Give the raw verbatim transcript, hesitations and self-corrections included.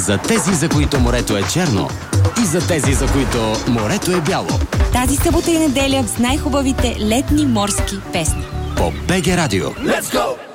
За тези, за които морето е черно и за тези, за които морето е бяло. Тази събота и неделя с най-хубавите летни морски песни. По БГ Радио. Let's go!